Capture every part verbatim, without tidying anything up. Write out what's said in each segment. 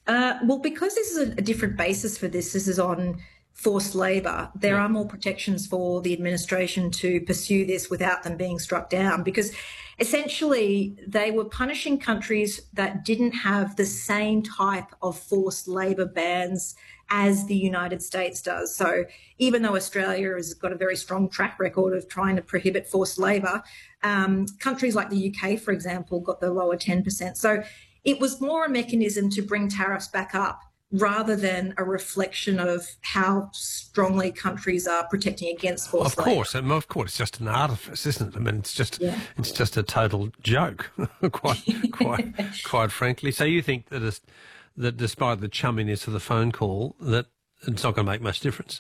Uh, well, because this is a, a different basis for this, this is on forced labour, there Yeah. are more protections for the administration to pursue this without them being struck down, because essentially they were punishing countries that didn't have the same type of forced labour bans as the United States does. So even though Australia has got a very strong track record of trying to prohibit forced labour, um, countries like the U K, for example, got the lower ten percent. So it was more a mechanism to bring tariffs back up rather than a reflection of how strongly countries are protecting against forced Of labour. course, and of course, it's just an artifice, isn't it? I mean, it's just Yeah. it's just a total joke, quite quite quite frankly. So you think that it's, that despite the chumminess of the phone call, that it's not going to make much difference?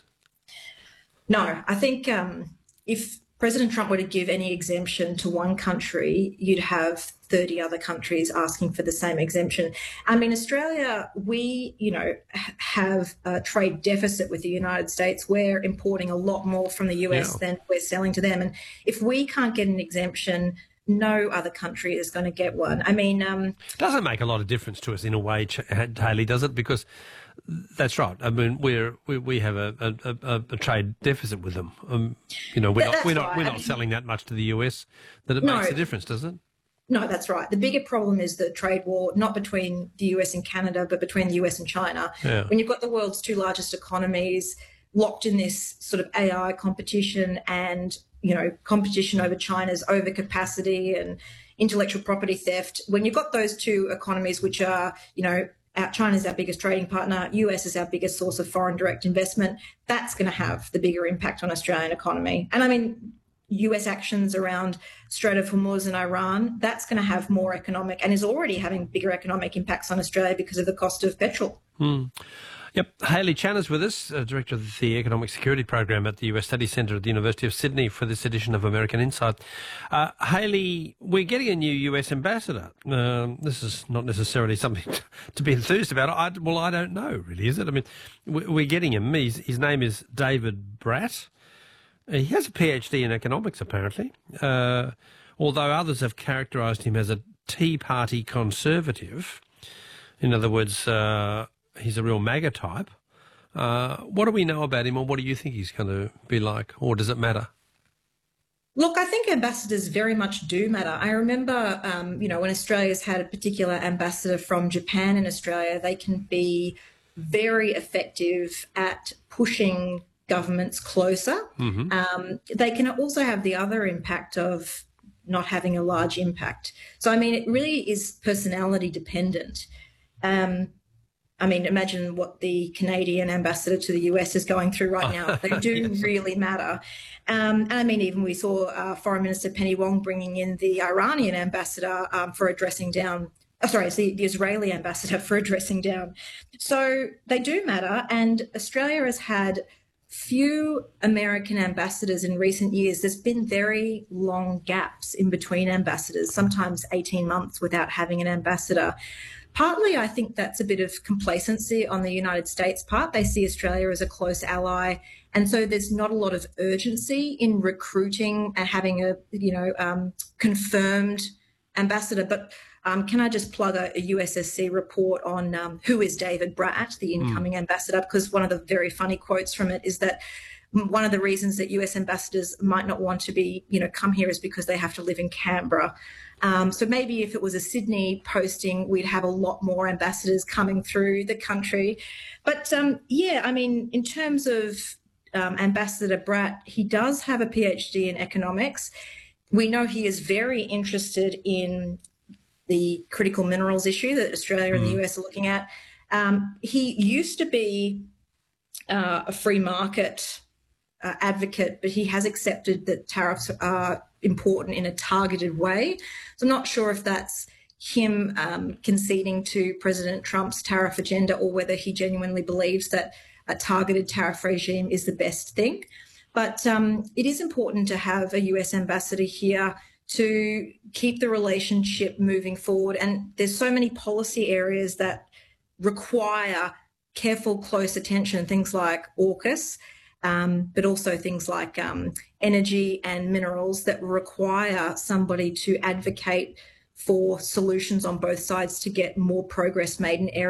No, I think um, if President Trump were to give any exemption to one country, you'd have thirty other countries asking for the same exemption. I mean, Australia, we, you know, have a trade deficit with the United States. We're importing a lot more from the U S Yeah. than we're selling to them. And if we can't get an exemption, no other country is going to get one. I mean, um, Doesn't make a lot of difference to us in a way, Ch- Hayley, does it? Because that's right. I mean, we're we, we have a, a, a, a trade deficit with them. Um, you know, we're That- not that's we're not right. we're I not mean- selling that much to the U S. That it No. makes a difference, does it? No, that's right. The bigger problem is the trade war, not between the U S and Canada, but between the U S and China. Yeah. When you've got the world's two largest economies locked in this sort of A I competition and, you know, competition over China's overcapacity and intellectual property theft, when you've got those two economies, which are, you know, our, China's our biggest trading partner, U S is our biggest source of foreign direct investment, that's going to have the bigger impact on Australian economy. And I mean, U S actions around Strait of Hormuz and Iran, that's going to have more economic and is already having bigger economic impacts on Australia because of the cost of petrol. Hmm. Yep. Hayley Chan is with us, uh, Director of the Economic Security Program at the U S Study Centre at the University of Sydney for this edition of American Insight. Uh, Hayley, we're getting a new U S ambassador. Um, this is not necessarily something to be enthused about. I, well, I don't know, really, is it? I mean, we- we're getting him. He's, his name is David Bratt. He has a PhD in economics, apparently, uh, although others have characterised him as a Tea Party conservative. In other words, uh, he's a real MAGA type. Uh, what do we know about him, or what do you think he's going to be like, or does it matter? Look, I think ambassadors very much do matter. I remember, um, you know, when Australia's had a particular ambassador from Japan in Australia, they can be very effective at pushing governments closer. Mm-hmm. Um, they can also have the other impact of not having a large impact. So, I mean, it really is personality dependent. Um, I mean, imagine what the Canadian ambassador to the U S is going through right now. They do Yes. really matter. Um, and I mean, even we saw uh, Foreign Minister Penny Wong bringing in the Iranian ambassador um, for addressing down, oh, sorry, it's the, the Israeli ambassador for addressing down. So they do matter. And Australia has had few American ambassadors in recent years. There's been very long gaps in between ambassadors, sometimes eighteen months without having an ambassador. Partly, I think that's a bit of complacency on the United States' part. They see Australia as a close ally, and so there's not a lot of urgency in recruiting and having a, you know, um, confirmed ambassador. But um, can I just plug a, a U S S C report on um, who is David Bratt, the incoming mm. ambassador? Because one of the very funny quotes from it is that one of the reasons that U S ambassadors might not want to be, you know, come here is because they have to live in Canberra. Um, so maybe if it was a Sydney posting, we'd have a lot more ambassadors coming through the country. But um, yeah, I mean, in terms of um, Ambassador Bratt, he does have a PhD in economics. We know he is very interested in the critical minerals issue that Australia mm. and the U S are looking at. Um, he used to be uh, a free market Uh, advocate, but he has accepted that tariffs are important in a targeted way. So I'm not sure if that's him um, conceding to President Trump's tariff agenda or whether he genuinely believes that a targeted tariff regime is the best thing. But um, it is important to have a U S ambassador here to keep the relationship moving forward. And there's so many policy areas that require careful, close attention, things like AUKUS, Um, but also things like um, energy and minerals that require somebody to advocate for solutions on both sides to get more progress made in areas